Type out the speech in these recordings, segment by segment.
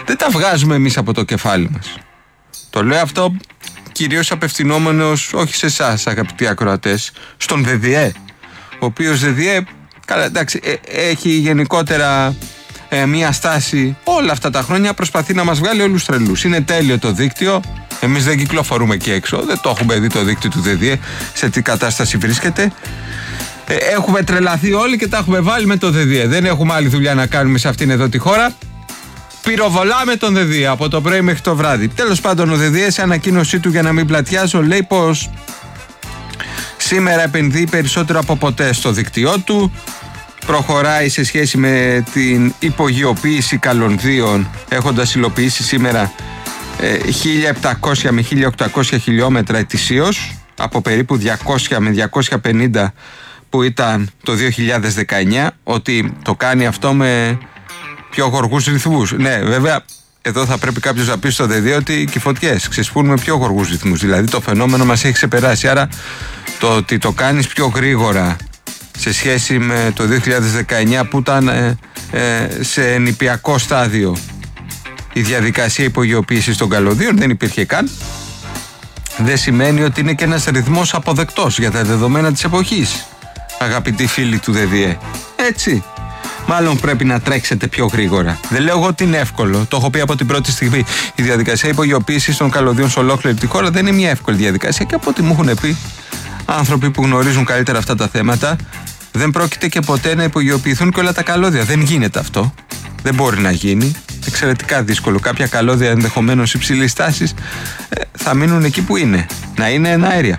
Δεν τα βγάζουμε εμείς από το κεφάλι μας. Το λέω αυτό κυρίως απευθυνόμενος όχι σε εσάς, αγαπητοί ακροατές, στον ΔΔΕ, ο οποίος ΔΔΕ, καλά εντάξει, έχει γενικότερα μία στάση όλα αυτά τα χρόνια, προσπαθεί να μας βγάλει όλους τρελούς. Είναι τέλειο το δίκτυο, εμείς δεν κυκλοφορούμε εκεί έξω, δεν το έχουμε δει το δίκτυο του ΔΔΕ σε τι κατάσταση βρίσκεται. Έχουμε τρελαθεί όλοι και τα έχουμε βάλει με το ΔΔΕ. Δεν έχουμε άλλη δουλειά να κάνουμε σε αυτήν εδώ τη χώρα. Πυροβολάμε τον ΔΔΕ από το πρωί μέχρι το βράδυ. Τέλος πάντων, ο ΔΔΕ σε ανακοίνωσή του, για να μην πλατιάζω, λέει πως σήμερα επενδύει περισσότερο από ποτέ στο δίκτυό του. Προχωράει σε σχέση με την υπογειοποίηση καλωδίων, έχοντας υλοποιήσει σήμερα 1.700 με 1.800 χιλιόμετρα ετησίως, από περίπου 200 με 250 που ήταν το 2019, ότι το κάνει αυτό με πιο γοργούς ρυθμούς. Ναι, βέβαια, εδώ θα πρέπει κάποιος να πει στο ΔΔΕ ότι και οι φωτιές ξεσπούν με πιο γοργούς ρυθμούς. Δηλαδή το φαινόμενο μας έχει ξεπεράσει. Άρα το ότι το κάνεις πιο γρήγορα σε σχέση με το 2019 που ήταν σε νηπιακό στάδιο η διαδικασία υπογειοποίησης των καλωδίων, δεν υπήρχε καν, δεν σημαίνει ότι είναι και ένας ρυθμός αποδεκτός για τα δεδομένα της εποχής, αγαπητοί φίλοι του ΔΔΕ. Έτσι. Μάλλον πρέπει να τρέξετε πιο γρήγορα. Δεν λέω εγώ ότι είναι εύκολο. Το έχω πει από την πρώτη στιγμή. Η διαδικασία υπογειοποίησης των καλωδίων σε ολόκληρη τη χώρα δεν είναι μια εύκολη διαδικασία, και από ό,τι μου έχουν πει άνθρωποι που γνωρίζουν καλύτερα αυτά τα θέματα, δεν πρόκειται και ποτέ να υπογειοποιηθούν και όλα τα καλώδια. Δεν γίνεται αυτό. Δεν μπορεί να γίνει. Εξαιρετικά δύσκολο. Κάποια καλώδια ενδεχομένως υψηλής τάσης θα μείνουν εκεί που είναι. Να είναι εναέρια.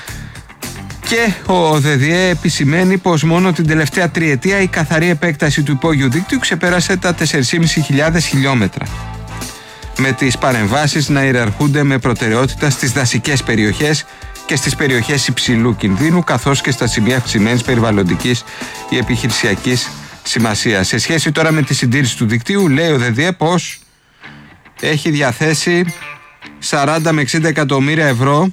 Και ο ΔΔΕ επισημαίνει πως μόνο την τελευταία τριετία η καθαρή επέκταση του υπόγειου δίκτυου ξεπέρασε τα 4.500 χιλιόμετρα. Με τις παρεμβάσεις να ιεραρχούνται με προτεραιότητα στις δασικές περιοχές και στις περιοχές υψηλού κινδύνου, καθώς και στα σημεία αυξημένης περιβαλλοντικής ή επιχειρησιακής σημασίας. Σε σχέση τώρα με τη συντήρηση του δικτύου, λέει ο ΔΔΕ πως έχει διαθέσει 40 με 60 εκατομμύρια ευρώ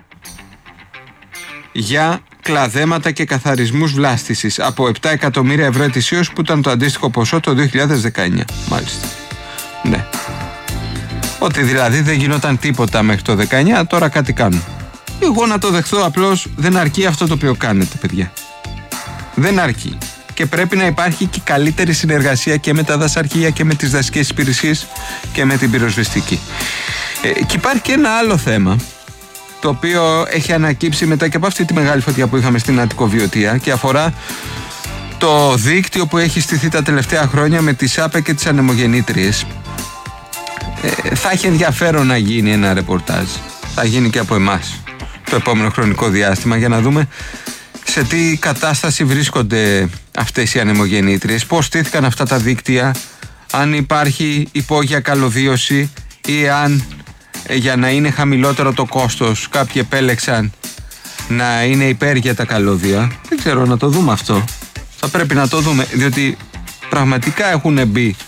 για κλαδέματα και καθαρισμούς βλάστησης, από 7 εκατομμύρια ευρώ ετησίως που ήταν το αντίστοιχο ποσό το 2019. Μάλιστα. Ναι. Ότι δηλαδή δεν γινόταν τίποτα μέχρι το 19, τώρα κάτι κάνουν. Εγώ να το δεχθώ, απλώς δεν αρκεί αυτό το οποίο κάνετε, παιδιά. Δεν αρκεί. Και πρέπει να υπάρχει και καλύτερη συνεργασία και με τα δασαρχεία και με τις δασικές υπηρεσίες και με την πυροσβεστική. Και υπάρχει και ένα άλλο θέμα, το οποίο έχει ανακύψει μετά και από αυτή τη μεγάλη φωτιά που είχαμε στην Αττικοβιωτία και αφορά το δίκτυο που έχει στηθεί τα τελευταία χρόνια με τις ΑΠΕ και τις ανεμογεννήτριες. Θα έχει ενδιαφέρον να γίνει ένα ρεπορτάζ. Θα γίνει και από εμάς το επόμενο χρονικό διάστημα, για να δούμε σε τι κατάσταση βρίσκονται αυτές οι ανεμογεννήτριες, πώς στήθηκαν αυτά τα δίκτυα, αν υπάρχει υπόγεια καλωδίωση ή αν για να είναι χαμηλότερο το κόστος κάποιοι επέλεξαν να είναι υπέρ για τα καλώδια. Δεν ξέρω, να το δούμε αυτό. Θα πρέπει να το δούμε, διότι πραγματικά έχουν μπει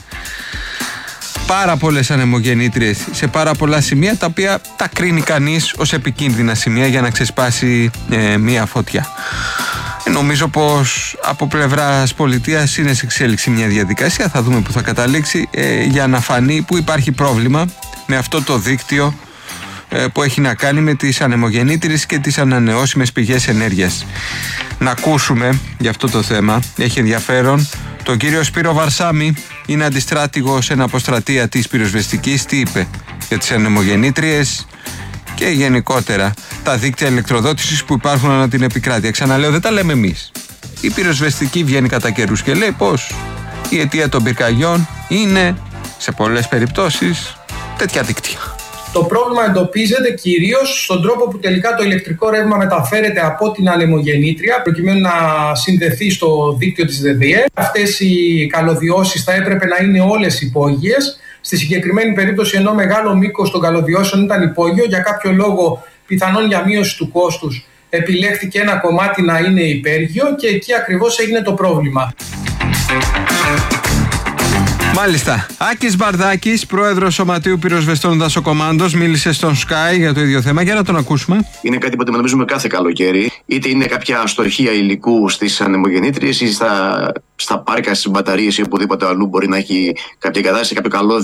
πάρα πολλές ανεμογεννήτριες σε πάρα πολλά σημεία, τα οποία τα κρίνει κανείς ως επικίνδυνα σημεία για να ξεσπάσει μία φωτιά. Νομίζω πως από πλευράς πολιτείας είναι σε εξέλιξη μια διαδικασία, θα δούμε που θα καταλήξει, για να φανεί που υπάρχει πρόβλημα με αυτό το δίκτυο που έχει να κάνει με τις ανεμογεννήτριες και τις ανανεώσιμες πηγές ενέργειας. Να ακούσουμε για αυτό το θέμα, έχει ενδιαφέρον, τον κύριο Σπύρο Βαρσάμι, είναι αντιστράτηγος εν αποστρατεία της πυροσβεστικής. Τι είπε για τις ανεμογεννήτριες και γενικότερα τα δίκτυα ηλεκτροδότησης που υπάρχουν ανά την επικράτεια. Ξαναλέω, δεν τα λέμε εμείς. Η πυροσβεστική βγαίνει κατά καιρούς και λέει πως η αιτία των πυρκαγιών είναι σε πολλές περιπτώσεις τέτοια δίκτυα. Το πρόβλημα εντοπίζεται κυρίως στον τρόπο που τελικά το ηλεκτρικό ρεύμα μεταφέρεται από την ανεμογεννήτρια προκειμένου να συνδεθεί στο δίκτυο της ΔΔΕ. Αυτές οι καλωδιώσεις θα έπρεπε να είναι όλες υπόγειες. Στη συγκεκριμένη περίπτωση, ενώ μεγάλο μήκος των καλωδιώσεων ήταν υπόγειο, για κάποιο λόγο, πιθανόν για μείωση του κόστους, επιλέχθηκε ένα κομμάτι να είναι υπέργειο και εκεί ακριβώς έγινε το πρόβλημα. Μάλιστα. Άκης Μπαρδάκης, πρόεδρος Σωματείου Πυροσβεστών Δασοκομάντος, μίλησε στον Sky για το ίδιο θέμα. Για να τον ακούσουμε. Είναι κάτι που αντιμετωπίζουμε κάθε καλοκαίρι. Είτε είναι κάποια αστοχία υλικού στις ανεμογεννήτριες ή στα πάρκα, στις μπαταρίες ή οπουδήποτε αλλού μπορεί να έχει κάποια κατάσταση, κάποιο καλώδιο